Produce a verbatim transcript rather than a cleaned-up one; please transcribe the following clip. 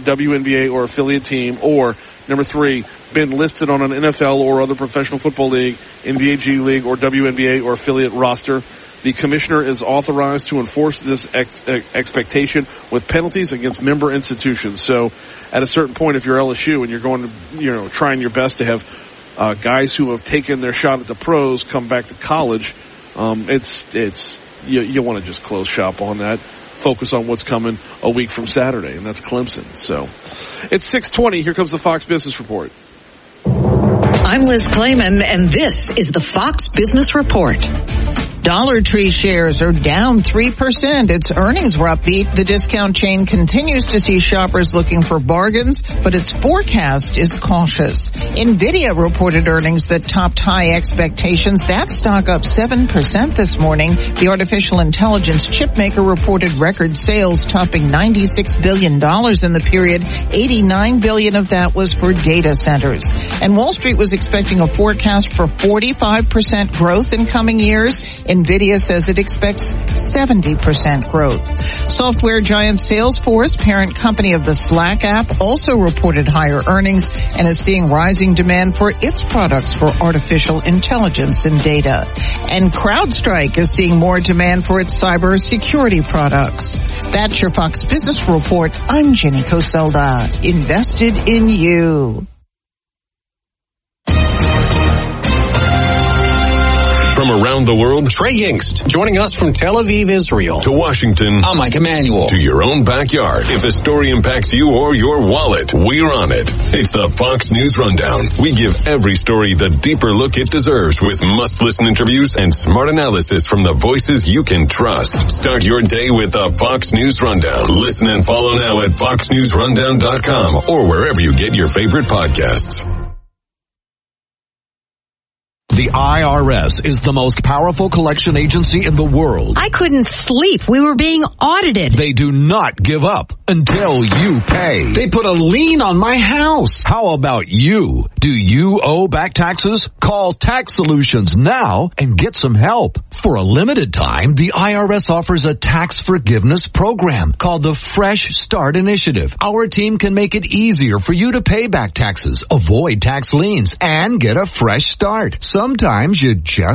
W N B A or affiliate team, or number three, been listed on an N F L or other professional football league, N B A G League, or W N B A or affiliate roster. The commissioner is authorized to enforce this ex- expectation with penalties against member institutions. So at a certain point, if you're L S U and you're going to, you know, trying your best to have uh, guys who have taken their shot at the pros come back to college, um, it's, it's, you, you want to just close shop on that. Focus on what's coming a week from Saturday, and that's Clemson. So it's six twenty. Here comes the Fox Business Report. I'm Liz Clayman, and this is the Fox Business Report. Dollar Tree shares are down three percent. Its earnings were upbeat. The discount chain continues to see shoppers looking for bargains, but its forecast is cautious. NVIDIA reported earnings that topped high expectations. That stock up seven percent this morning. The artificial intelligence chipmaker reported record sales topping ninety-six billion dollars in the period. eighty-nine billion dollars of that was for data centers. And Wall Street was expecting a forecast for forty-five percent growth in coming years. NVIDIA says it expects seventy percent growth. Software giant Salesforce, parent company of the Slack app, also reported higher earnings and is seeing rising demand for its products for artificial intelligence and data. And CrowdStrike is seeing more demand for its cybersecurity products. That's your Fox Business Report. I'm Jenny Coselda. Invested in you. From around the world, Trey Yingst, joining us from Tel Aviv, Israel, to Washington, I'm Mike Emanuel, to your own backyard. If a story impacts you or your wallet, we're on it. It's the Fox News Rundown. We give every story the deeper look it deserves with must-listen interviews and smart analysis from the voices you can trust. Start your day with the Fox News Rundown. Listen and follow now at fox news rundown dot com or wherever you get your favorite podcasts. The I R S is the most powerful collection agency in the world. I couldn't sleep. We were being audited. They do not give up until you pay. They put a lien on my house. How about you? Do you owe back taxes? Call Tax Solutions now and get some help. For a limited time, the I R S offers a tax forgiveness program called the Fresh Start Initiative. Our team can make it easier for you to pay back taxes, avoid tax liens, and get a fresh start. Sometimes you just